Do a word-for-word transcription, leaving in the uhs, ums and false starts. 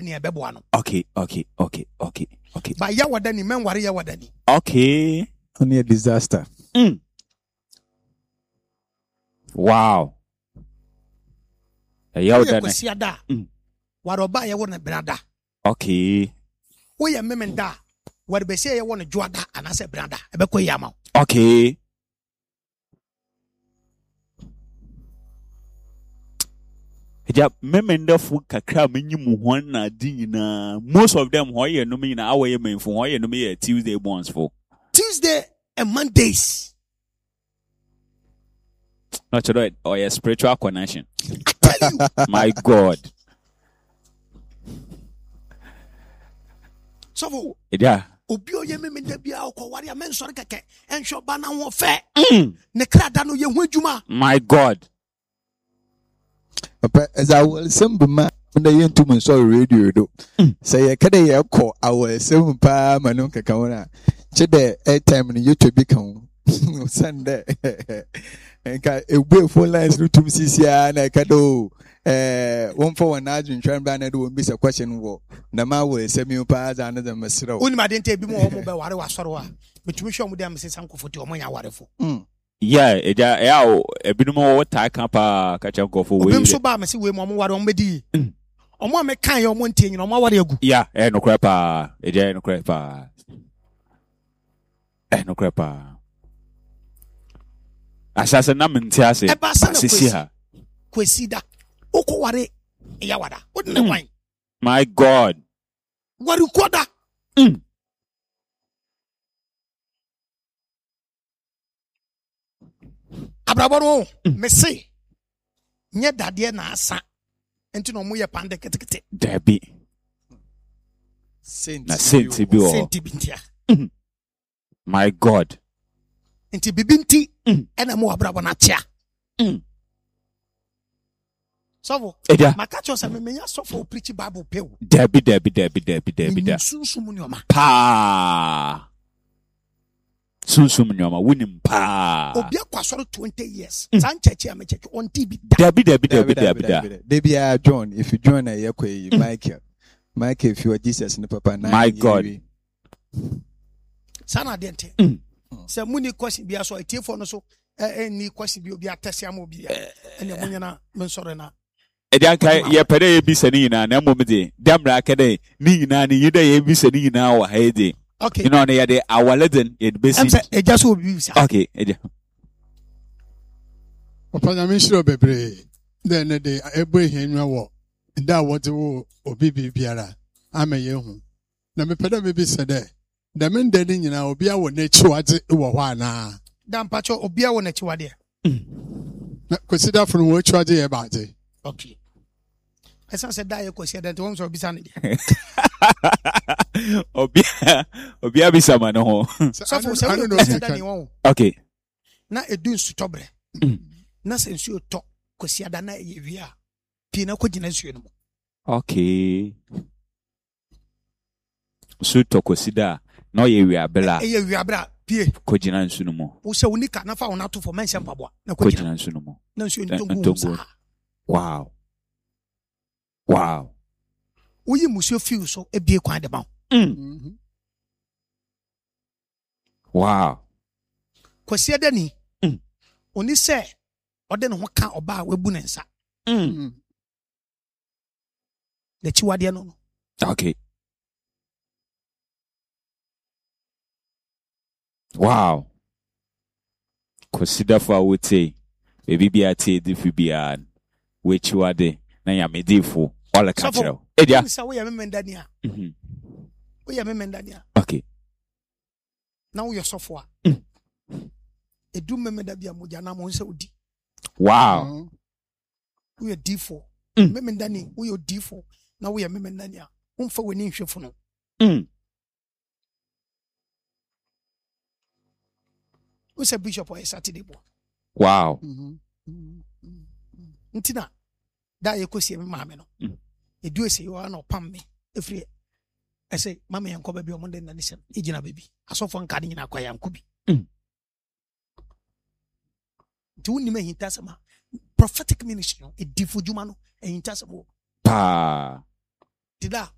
ni ebebo no. Okay, okay, okay, okay, okay. Ba ya wadani men ware ya wadani. Okay. Only a disaster. Mm. Wow. Yeah, Oye kwesi ada. Mm. Ware oba ye wona brada. Okay. Oye memenda. Ware be say ye wona juada anase brada. Ebeko yama. Okay. Ja memenda fu kakra menyi mu hon na di na most of them ho ye no me na awoye menfu ho ye no me Tuesday bonds for Tuesday and Mondays. not to it or a spiritual connection. I tell you. My God. So Yeah. obi oye memenda bia okọ ware amen sori keke enhwe ba na ho fe. Mm. Ne krada no ye hu adwuma. My God. Papa, as I will send ma when the young two saw radio do. Say a kada ya call our seven pa manunka kawana. Chede airtime in YouTube become Sunday. And a way for lines to two C C and I kado. Eh, one for one agent trying to do miss a question war. Nama will send me pass another Masro. Uni ma dente bi mo mo be ware wasoro a. Metumi hwe mo dem se sanko foti o mo nya warefo. Yeah, eja ya o ebinum wo ta kan pa ka cha nkofo we. Obim so ba me se we mo mo ware o mbedi. Omo me kan ye o mo ntie nyina o mo ware agu. Yeah, eh no kra pa. Eja eh no kra pa. Eh no kra pa. Asase na menti ase. Eba se na Sisi ha. Kwesi da. Oko ware ya wada. What the wine? My God. Ware koda. Mm. Abraboro me se nye dade na asa enti no mo ye pande ketekete Debbie. Saint Na senti bi o. senti bintia My God. enti bibinti ena mo abrabo na tia sofo Eja. maka cho sa me menya sofo preach bible pew Debbie, Debbie, Debbie, Debbie, Debbie, Debbie. sunsun ni oma Pa. Sunsum nyoma wunim pa. obi akwasoro twenty years san cheche am cheche on T V da Debbie, Debbie, Debbie, Debbie, Debbie. Debbie John, if you join a yakwe, Michael. Michael, if you are Jesus and Papa, My God. sana dente se muni question bia so etiefo no so eh ni question bi obi atese am obi ene munya na men sore na Eja kai ye pede ye bi sani na na mmom de. Damra kede ni nyina ni yida ye bi sani nyina wa haide. okay You know na ye de awaleden ye basic. am say eja so obi sa Okay, eja. Papa na menshiro bebre. Then the ebo hienwa wo. Da what wo obi bibiara. Ama ye hu. Na me peda me bi se de. Da men de nyina obi a wo na chiwade wo ho ana. dan pacho obi a wo na chiwade Na kwesida funu wo chiwade ye baade. okay esa se da ye kwesi da won so obi sa ne Obi obi abisama no ho. so for se I don't know wo if you da ni can. won Okay. na edu nsutobre na se nsuo to kwesi ada na ye wi a pi na kogina nsuo no Okay. So tokosida no ye wi abela e ye wi abra pie kogina nsu no mo. wo se unika na fa wona to for mention pabo na kogina Kogina nsu no mo. na nsuo Eh, ntongu ntongu. sa Wow. Wow. wo yi musuo fiu so ebie kwan de ba Mm. Wow. kwesi ada ni Mm. oni se ode ne ho ka oba a wabu ne nsa Mm. na chiwade no no Okay. Wow. Consider for what say. Baby be a tea difi be an. Which you are de. Na ya me difu. All a catcher. so Edia. sa wo ya memenda ni a Mhm. wo ya memenda ni a Okay. na wo yosofo a edu memenda bia moja na mo nse odi Wow. wo ya D four Mm. memenda ni wo ya D four na wo ya memenda ni a wo mfa wani nhwefo no Mm. wo se bishop o Saturday bo Wow. ntina da ye kosie me maame no Mm. edu ese yo na opam me efri ese maame yanko ba bi o mo den na nisem ejina baby asofo nka de nyina kwa yanko bi Mm. tu ni me hinta sama prophetic ministry no edifo juma no e hinta sama Pa. dida